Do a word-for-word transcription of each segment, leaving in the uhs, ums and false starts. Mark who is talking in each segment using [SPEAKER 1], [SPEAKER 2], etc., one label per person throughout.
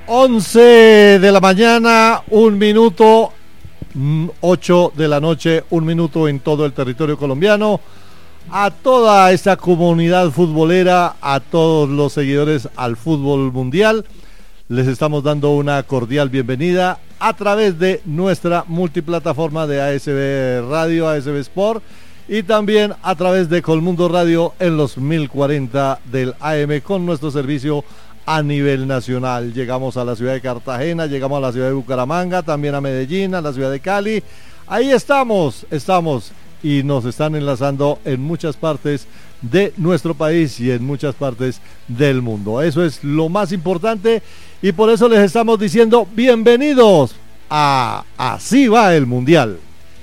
[SPEAKER 1] once de la mañana, un minuto, ocho de la noche, un minuto en todo el territorio colombiano. A toda esta comunidad futbolera, a todos los seguidores al fútbol mundial, les estamos dando una cordial bienvenida a través de nuestra multiplataforma de A S B Radio, A S B Sport, y también a través de Colmundo Radio en los mil cuarenta del A M con nuestro servicio a nivel nacional. Llegamos a la ciudad de Cartagena, llegamos a la ciudad de Bucaramanga, también a Medellín, a la ciudad de Cali. Ahí estamos, estamos y nos están enlazando en muchas partes de nuestro país y en muchas partes del mundo. Eso es lo más importante y por eso les estamos diciendo bienvenidos a Así va el Mundial.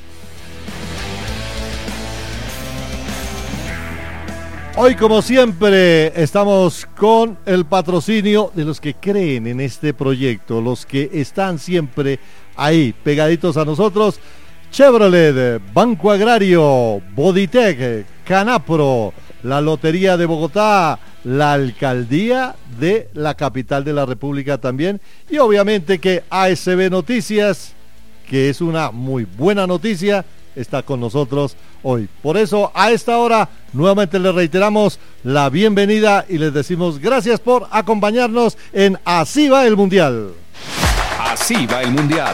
[SPEAKER 1] Hoy, como siempre, estamos con el patrocinio de los que creen en este proyecto, los que están siempre ahí, pegaditos a nosotros. Chevrolet, Banco Agrario, Boditec, Canapro, la Lotería de Bogotá, la Alcaldía de la capital de la República también, y obviamente que A S B Noticias, que es una muy buena noticia, está con nosotros hoy. Por eso, a esta hora, nuevamente les reiteramos la bienvenida y les decimos gracias por acompañarnos en Así va el Mundial.
[SPEAKER 2] Así va el Mundial.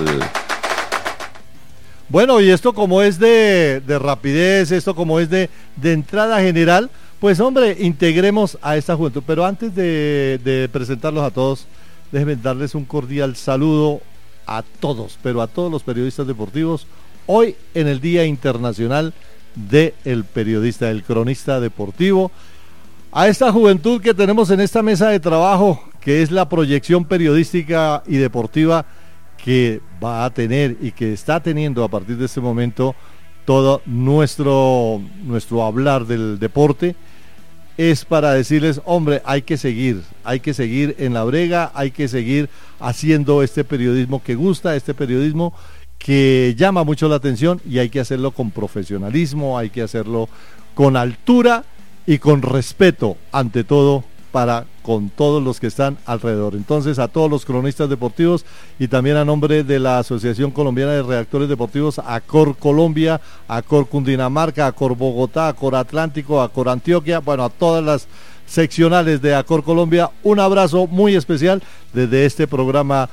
[SPEAKER 1] Bueno, y esto como es de, de rapidez, esto como es de, de entrada general, pues hombre, integremos a esta juventud. Pero antes de, de presentarlos a todos, déjenme darles un cordial saludo a todos, pero a todos los periodistas deportivos, hoy en el Día Internacional del Periodista, del Cronista Deportivo, a esta juventud que tenemos en esta mesa de trabajo, que es la proyección periodística y deportiva que va a tener y que está teniendo a partir de este momento todo nuestro, nuestro hablar del deporte, es para decirles, hombre, hay que seguir, hay que seguir en la brega, hay que seguir haciendo este periodismo que gusta, este periodismo que llama mucho la atención, y hay que hacerlo con profesionalismo, hay que hacerlo con altura y con respeto ante todo para con todos los que están alrededor. Entonces, a todos los cronistas deportivos y también a nombre de la Asociación Colombiana de Redactores Deportivos, ACOR Colombia, ACOR Cundinamarca, ACOR Bogotá, ACOR Atlántico, ACOR Antioquia, bueno, a todas las seccionales de ACOR Colombia, un abrazo muy especial desde este programa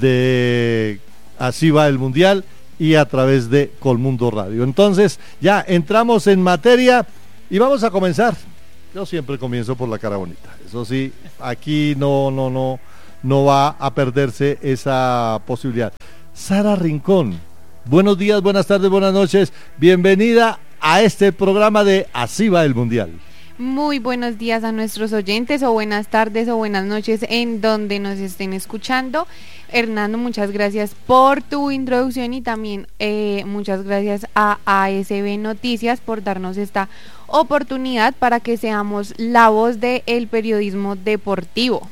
[SPEAKER 1] de Así va el Mundial y a través de Colmundo Radio. Entonces, ya entramos en materia y vamos a comenzar. Yo siempre comienzo por la cara bonita. Eso sí, aquí no, no, no, no va a perderse esa posibilidad. Sara Rincón, buenos días, buenas tardes, buenas noches. Bienvenida a este programa de Así va el Mundial.
[SPEAKER 3] Muy buenos días a nuestros oyentes, o buenas tardes o buenas noches en donde nos estén escuchando. Hernando, muchas gracias por tu introducción y también eh, muchas gracias a A S B Noticias por darnos esta oportunidad para que seamos la voz del periodismo deportivo.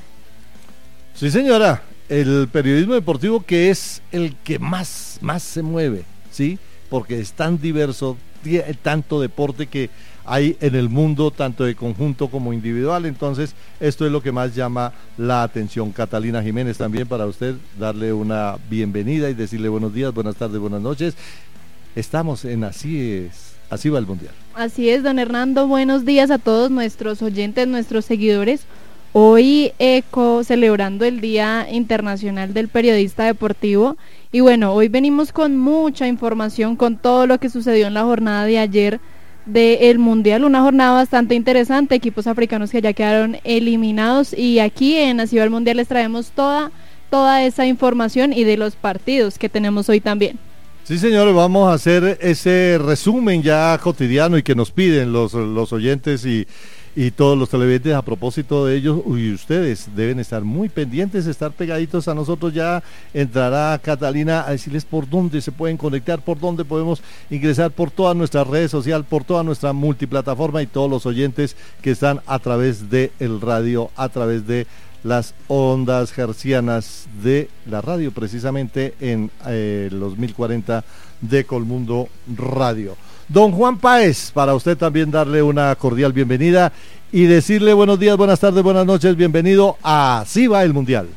[SPEAKER 1] Sí, señora, el periodismo deportivo, que es el que más, más se mueve, ¿sí? Porque es tan diverso, tanto deporte que hay en el mundo, tanto de conjunto como individual. Entonces, esto es lo que más llama la atención. Catalina Jiménez, también para usted darle una bienvenida y decirle buenos días, buenas tardes, buenas noches. Estamos en Así es, Así va el Mundial.
[SPEAKER 4] Así es, don Hernando, buenos días a todos nuestros oyentes, nuestros seguidores. Hoy eco celebrando el Día Internacional del Periodista Deportivo, y bueno, hoy venimos con mucha información, con todo lo que sucedió en la jornada de ayer del Mundial, una jornada bastante interesante, equipos africanos que ya quedaron eliminados, y aquí en Así va el Mundial les traemos toda, toda esa información y de los partidos que tenemos hoy también.
[SPEAKER 1] Sí, señores, vamos a hacer ese resumen ya cotidiano y que nos piden los, los oyentes y, y todos los televidentes. A propósito de ellos, y ustedes deben estar muy pendientes, estar pegaditos a nosotros. Ya entrará Catalina a decirles por dónde se pueden conectar, por dónde podemos ingresar, por todas nuestras redes sociales, por toda nuestra multiplataforma, y todos los oyentes que están a través de el radio, a través de las ondas hercianas de la radio, precisamente en eh, los mil cuarenta de Colmundo Radio. Don Juan Páez, para usted también darle una cordial bienvenida y decirle buenos días, buenas tardes, buenas noches, bienvenido a Así va el Mundial.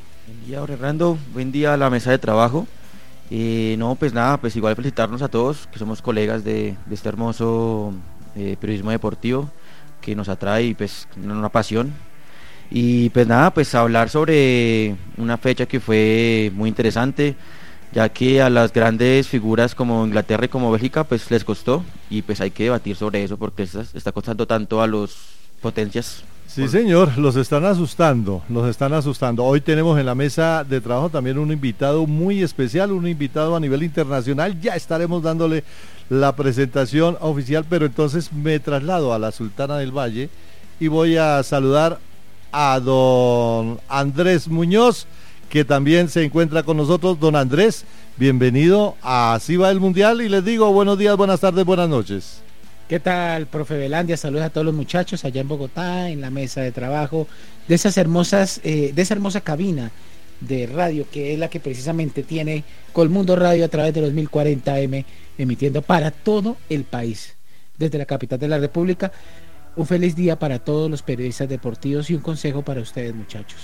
[SPEAKER 5] Y ahora Hernando, buen día a la mesa de trabajo. Eh, no, pues nada, pues igual felicitarnos a todos, que somos colegas de, de este hermoso eh, periodismo deportivo que nos atrae y pues una pasión. Y pues nada, pues hablar sobre una fecha que fue muy interesante, ya que a las grandes figuras como Inglaterra y como Bélgica pues les costó, y pues hay que debatir sobre eso porque está, está costando tanto a los potencias.
[SPEAKER 1] Sí, señor, los están asustando, los están asustando. Hoy tenemos en la mesa de trabajo también un invitado muy especial, un invitado a nivel internacional. Ya estaremos dándole la presentación oficial, pero entonces me traslado a la Sultana del Valle y voy a saludar a don Andrés Muñoz, que también se encuentra con nosotros. Don Andrés, bienvenido a Así va el Mundial, y les digo buenos días, buenas tardes, buenas noches.
[SPEAKER 6] ¿Qué tal, profe Belandia? Saludos a todos los muchachos allá en Bogotá, en la mesa de trabajo, de esas hermosas, eh, de esa hermosa cabina de radio que es la que precisamente tiene Colmundo Radio a través de los mil cuarenta eme, emitiendo para todo el país, desde la capital de la República. Un feliz día para todos los periodistas deportivos y un consejo para ustedes, muchachos.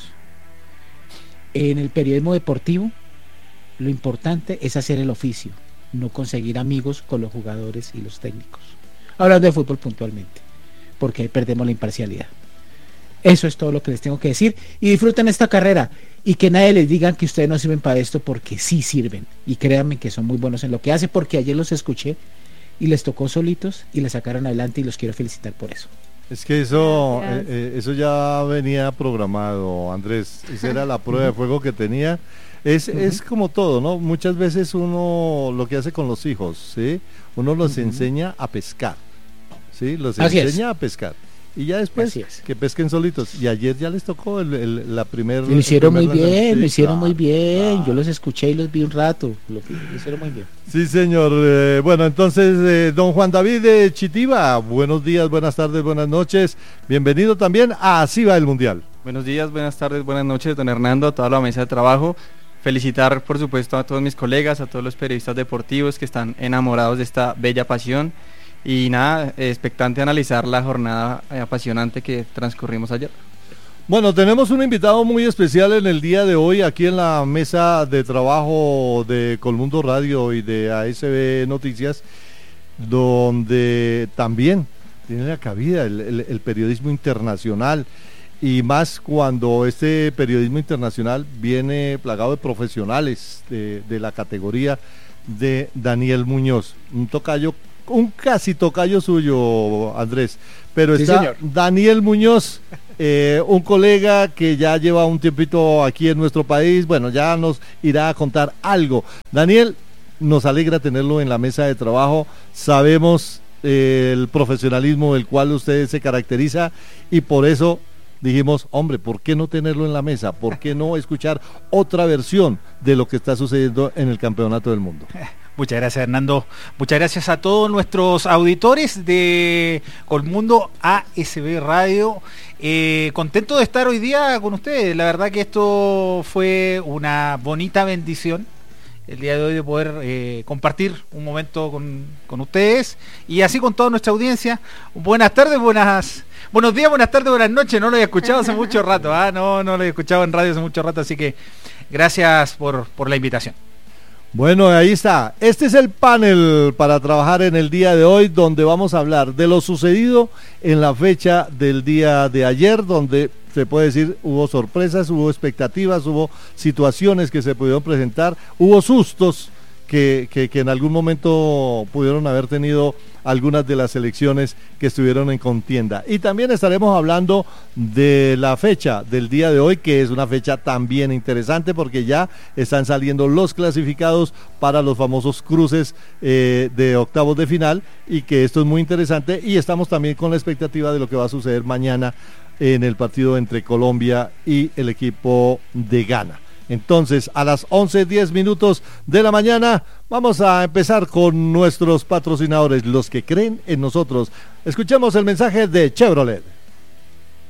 [SPEAKER 6] En el periodismo deportivo, lo importante es hacer el oficio, no conseguir amigos con los jugadores y los técnicos. Hablando de fútbol puntualmente, porque ahí perdemos la imparcialidad. Eso es todo lo que les tengo que decir, y disfruten esta carrera y que nadie les diga que ustedes no sirven para esto, porque sí sirven, y créanme que son muy buenos en lo que hacen, porque ayer los escuché y les tocó solitos y les sacaron adelante, y los quiero felicitar por eso.
[SPEAKER 1] Es que eso eh, eh, eso ya venía programado, Andrés. Esa era la prueba de fuego que tenía. Es, uh-huh. es como todo, ¿no? Muchas veces uno lo que hace con los hijos, ¿sí? Uno los uh-huh. enseña a pescar, ¿sí? Los
[SPEAKER 6] Así
[SPEAKER 1] enseña
[SPEAKER 6] es.
[SPEAKER 1] a pescar. Y ya después que pesquen solitos. Y ayer ya les tocó el, el, la primera...
[SPEAKER 6] Lo hicieron muy bien,
[SPEAKER 1] sí,
[SPEAKER 6] lo hicieron
[SPEAKER 1] claro,
[SPEAKER 6] muy bien.
[SPEAKER 1] claro.
[SPEAKER 6] Yo los escuché y los vi un rato. Lo, lo hicieron muy bien.
[SPEAKER 1] Sí, señor. Eh, bueno, entonces, eh, don Juan David de Chitiva, buenos días, buenas tardes, buenas noches. Bienvenido también a Así va el Mundial.
[SPEAKER 7] Buenos días, buenas tardes, buenas noches, don Hernando, a toda la mesa de trabajo. Felicitar, por supuesto, a todos mis colegas, a todos los periodistas deportivos que están enamorados de esta bella pasión. Y nada, expectante a analizar la jornada apasionante que transcurrimos ayer.
[SPEAKER 1] Bueno, tenemos un invitado muy especial en el día de hoy aquí en la mesa de trabajo de Colmundo Radio y de A S B Noticias, donde también tiene la cabida el, el, el periodismo internacional, y más cuando este periodismo internacional viene plagado de profesionales de, de la categoría de Daniel Muñoz, un tocayo, un casi tocayo suyo, Andrés, pero
[SPEAKER 6] sí,
[SPEAKER 1] está
[SPEAKER 6] señor.
[SPEAKER 1] Daniel Muñoz, eh, un colega que ya lleva un tiempito aquí en nuestro país. Bueno, ya nos irá a contar algo. Daniel, nos alegra tenerlo en la mesa de trabajo. Sabemos eh, el profesionalismo del cual usted se caracteriza, y por eso dijimos, hombre, ¿por qué no tenerlo en la mesa? ¿Por qué no escuchar otra versión de lo que está sucediendo en el Campeonato del Mundo?
[SPEAKER 8] Muchas gracias, Hernando. Muchas gracias a todos nuestros auditores de Colmundo A S B Radio. Eh, contento de estar hoy día con ustedes. La verdad que esto fue una bonita bendición, el día de hoy, de poder eh, compartir un momento con, con ustedes, y así con toda nuestra audiencia. Buenas tardes, buenas... Buenos días, buenas tardes, buenas noches. No lo he escuchado hace mucho rato, ¿ah? no, no lo he escuchado en radio hace mucho rato, así que gracias por, por la invitación.
[SPEAKER 1] Bueno, ahí está. Este es el panel para trabajar en el día de hoy, donde vamos a hablar de lo sucedido en la fecha del día de ayer, donde se puede decir hubo sorpresas, hubo expectativas, hubo situaciones que se pudieron presentar, hubo sustos que, que, que en algún momento pudieron haber tenido algunas de las selecciones que estuvieron en contienda. Y también estaremos hablando de la fecha del día de hoy, que es una fecha también interesante, porque ya están saliendo los clasificados para los famosos cruces eh, de octavos de final, y que esto es muy interesante, y estamos también con la expectativa de lo que va a suceder mañana en el partido entre Colombia y el equipo de Ghana. Entonces, a las once diez minutos de la mañana vamos a empezar con nuestros patrocinadores, los que creen en nosotros. Escuchemos el mensaje de Chevrolet.